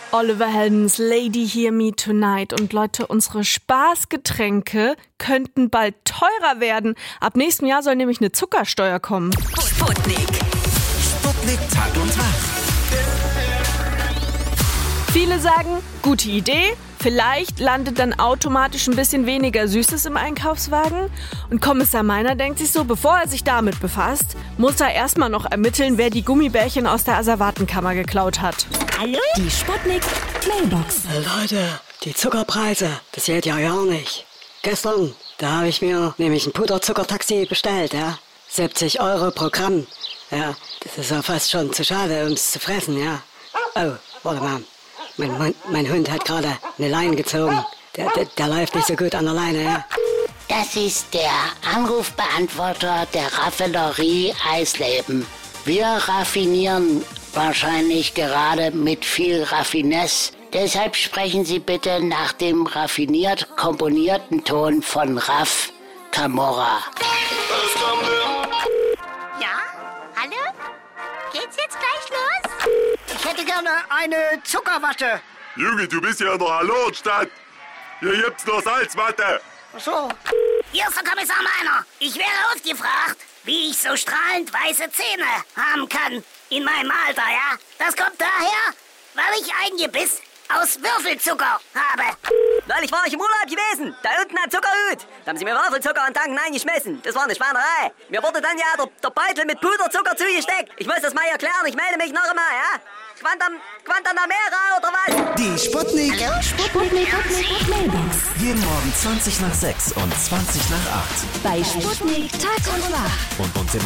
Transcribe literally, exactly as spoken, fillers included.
Oliver Heldens Lady Hear Me Tonight. Und Leute, unsere Spaßgetränke könnten bald teurer werden. Ab nächstem Jahr soll nämlich eine Zuckersteuer kommen. Sputnik. Sputnik Tag und Nacht. Viele sagen, gute Idee. Vielleicht landet dann automatisch ein bisschen weniger Süßes im Einkaufswagen. Und Kommissar Meiner denkt sich so, bevor er sich damit befasst, muss er erstmal noch ermitteln, wer die Gummibärchen aus der Asservatenkammer geklaut hat. Hallo? Die Sputnik Mailbox. Leute, die Zuckerpreise, das geht ja gar nicht. Gestern, da habe ich mir nämlich ein Puderzuckertaxi bestellt, ja. siebzig Euro pro Gramm. Ja, das ist ja fast schon zu schade, um es zu fressen, ja. Oh, warte mal. Mein, mein, mein Hund hat gerade eine Leine gezogen. Der, der, der läuft nicht so gut an der Leine, ja. Das ist der Anrufbeantworter der Raffinerie Eisleben. Wir raffinieren wahrscheinlich gerade mit viel Raffinesse. Deshalb sprechen Sie bitte nach dem raffiniert komponierten Ton von Raff Camorra. Ja? Hallo? Geht's jetzt gleich los? Ich hätte gerne eine Zuckerwatte. Junge, du bist ja in der Hallo-Stadt. Hier gibt's nur Salzwatte. Ach so. Hier ist der Kommissar Meiner. Ich wäre ausgefragt, wie ich so strahlend weiße Zähne haben kann in meinem Alter, ja? Das kommt daher, weil ich ein Gebiss aus Würfelzucker habe. Neulich war ich im Urlaub gewesen, da unten am Zuckerhut. Da haben sie mir Würfelzucker und Tanken eingeschmissen. Das war eine Schweinerei. Mir wurde dann ja der, der Beutel mit Puderzucker zugesteckt. Ich muss das mal erklären, ich melde mich noch einmal, ja? Quantam, Quantanamera oder was? Die Sputnik. Hallo? Sputnik Mailbox. Jeden Morgen zwanzig nach sechs und zwanzig nach acht. Bei Sputnik Tag und Nacht. Und uns im